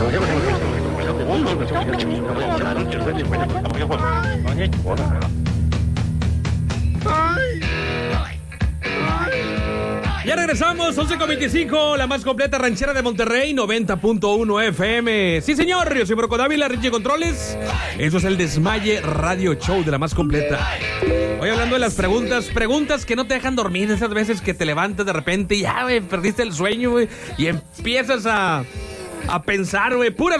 Ya regresamos, 11:25, la más completa ranchera de Monterrey, 90.1 FM. Sí, señor, yo soy Broco Dávila, Richie Controles. Eso es el Desmaye Radio Show de la más completa. Hoy hablando de las preguntas que no te dejan dormir, esas veces que te levantas de repente y ya, güey, perdiste el sueño, güey, y empiezas a pensar, güey, puras.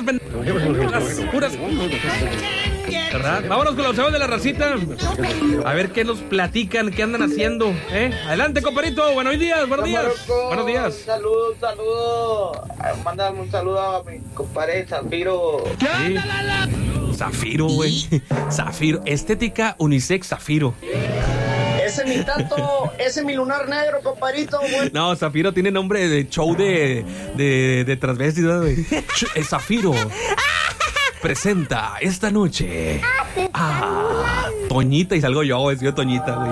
¿Verdad? Vámonos con los deseos de la racita. A ver qué nos platican, qué andan haciendo, ¿eh? Adelante, compadrito. Buenos días, buenos días. Buenos días. Un saludo. Mándame un saludo a mi compadre Zafiro. Sí. Zafiro, güey. Zafiro. Estética unisex Zafiro. Ese es mi tato, ese es mi lunar negro, compadrito, güey. No, Zafiro tiene nombre de show de transvestido, güey. Zafiro presenta esta noche Toñita, y salgo yo, güey, soy Toñita, güey.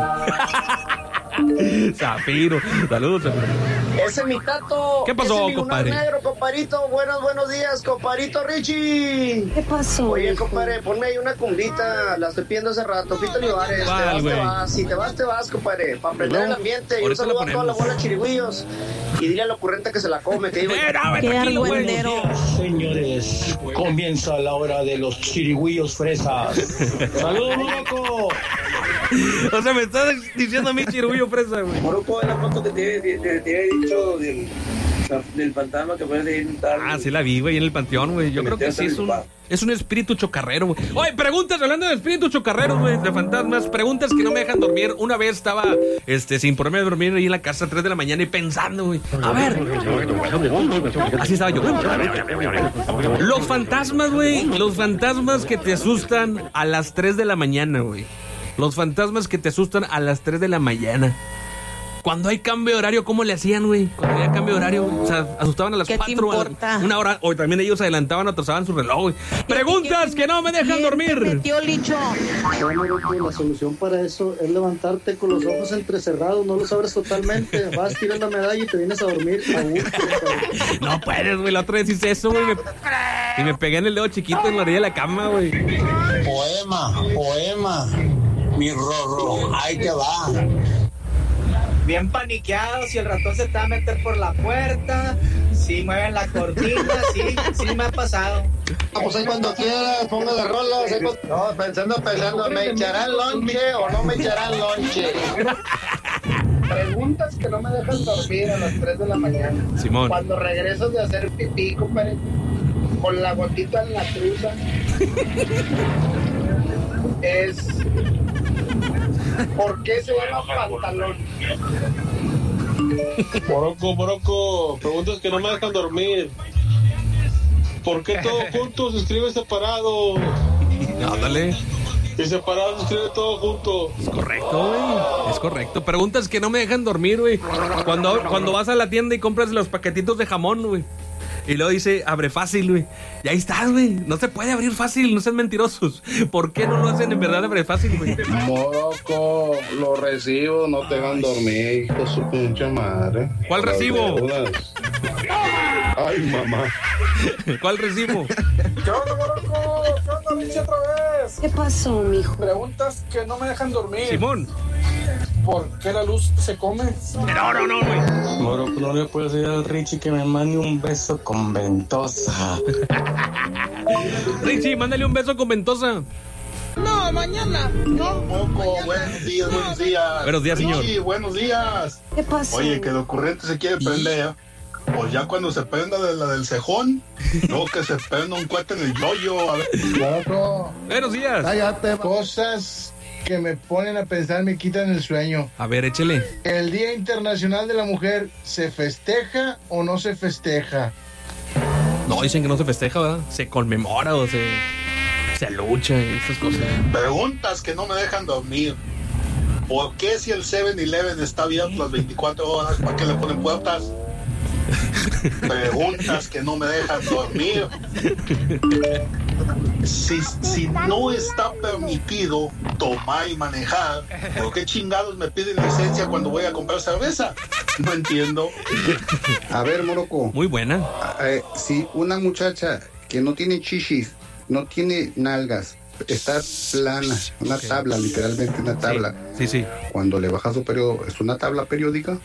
Zafiro, saludos, Zafiro. Ese es mi tato. ¿Qué pasó, compadre? Negro, compadrito. Buenos días, compadrito Richie. ¿Qué pasó? Oye, compadre, ponme ahí una cumbita. La estoy pidiendo hace rato. Pito Olivares. Te vas. Si te vas, compadre. Para aprender el ambiente. Y un saludo a toda la bola de chirigüillos. Y dile al ocurrente que se la come. Que digo, qué argüendero. Señores, comienza la hora de los chirigüillos fresas. ¡Saludos, Moroco! O sea, me estás diciendo a mí chirigüillo fresa, güey. Moroco es la foto que te había dicho del fantasma que puedes ir tal. Ah, sí la vi, güey, en el panteón, güey. Yo creo que sí es un espíritu chocarrero, güey. Oye, preguntas, hablando de espíritus chocarreros, güey, de fantasmas, preguntas que no me dejan dormir. Una vez estaba, sin ponerme a dormir ahí en la casa a 3 de la mañana y pensando, güey. A ver. Así estaba yo. Los fantasmas, güey. Los fantasmas que te asustan a las 3 de la mañana, güey. Los fantasmas que te asustan a las 3 de la mañana. Cuando hay cambio de horario, ¿cómo le hacían, güey? Cuando había cambio de horario, güey. O sea, asustaban a las 4, una hora. O también ellos adelantaban, atrasaban su reloj, güey. Preguntas que no me dejan dormir. Metió Licho. La solución para eso es levantarte con los ojos entrecerrados, no los abres totalmente. Vas, tiras la medalla y te vienes a dormir a gusto. No puedes, güey. La otra vez hice eso, güey. Y me pegué en el dedo chiquito en la orilla de la cama, güey. Poema. Mi Rorro, ahí te va. Bien paniqueados y el ratón se te va a meter por la puerta. Sí, mueven la cortina, sí me ha pasado. Pues ahí cuando quieras, ponga las rolas. No, pensando, ¿me echarán lonche o no me echarán lonche? Preguntas que no me dejan dormir a las 3 de la mañana. Simón. Cuando regresas de hacer pipí, compadre, con la gotita en la truza, es... ¿por qué se llama pantalón? Moroco, preguntas que no me dejan dormir. ¿Por qué todo junto se escribe separado? Ándale. Y separado se escribe todo junto. Es correcto, güey. Es correcto. Preguntas que no me dejan dormir, güey. Cuando vas a la tienda y compras los paquetitos de jamón, güey. Y luego dice, abre fácil, güey. Y ahí estás, güey. No se puede abrir fácil, no sean mentirosos. ¿Por qué no lo hacen en verdad abre fácil, güey? Moroco, lo recibo, no te van a dormir, hijo de su pinche madre. ¿Cuál recibo? Ay, mamá. ¿Cuál recibo? ¿Qué onda, Moroco? ¿Qué onda, Michi, otra vez? ¿Qué pasó, mijo? Preguntas que no me dejan dormir. Simón. ¿Por qué la luz se come? No, güey. Moroco, no le puedo decir al Richie que me mande un beso con ventosa. Richie, mándale un beso con ventosa. No, mañana. No. Moroco, buenos días. Buenos días, señor. Sí, buenos días. ¿Qué pasó? Oye, que el ocurrente se quiere prender. Pues ya cuando se prenda de la del cejón, luego que se prenda un cohete en el yoyo. A ver. Moroco, Buenos días. cállate. Cosas que me ponen a pensar, me quitan el sueño. A ver, échele. ¿El Día Internacional de la Mujer se festeja o no se festeja? No, dicen que no se festeja, ¿verdad? Se conmemora o se lucha y esas cosas. Preguntas que no me dejan dormir. ¿Por qué si el 7-Eleven está abierto las 24 horas, para qué le ponen puertas? Preguntas que no me dejan dormir. Si no está permitido tomar y manejar, ¿por qué chingados me piden licencia cuando voy a comprar cerveza? No entiendo. A ver, Moroco. Muy buena. Si una muchacha que no tiene chichis, no tiene nalgas, está plana, una tabla, literalmente una tabla. Sí. Cuando le baja su periodo, ¿es una tabla periódica?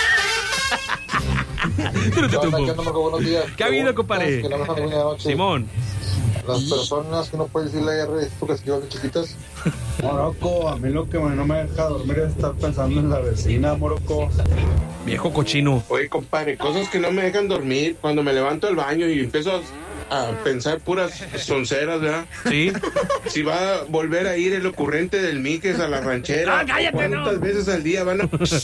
Buenos días. ¿Qué ha habido, compadre? Simón. Las personas que no pueden decir la R, porque se llevan de chiquitas. Morocco, a mí lo que no me deja dormir es estar pensando en la vecina, Morocco. Viejo cochino. Oye, compadre, cosas que no me dejan dormir cuando me levanto del baño y empiezo a pensar puras sonceras, ¿verdad? Sí. Si va a volver a ir el ocurrente del Miques a la ranchera. ¡Ah, cállate! ¿Cuántas veces al día van a...?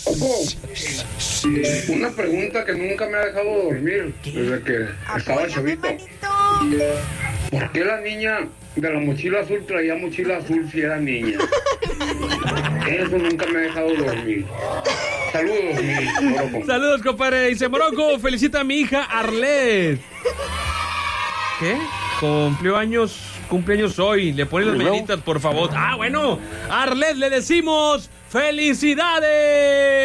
Una pregunta que nunca me ha dejado dormir desde que estaba chavito. ¿Por qué la niña de la mochila azul traía mochila azul si era niña? Eso nunca me ha dejado dormir. Saludos, mi Morocco. Saludos, compadre. Dice Morocco, felicita a mi hija Arlet. ¿Qué? Cumpleaños hoy. Le ponen las mañanitas, por favor. Ah, bueno. Arlet, le decimos ¡felicidades!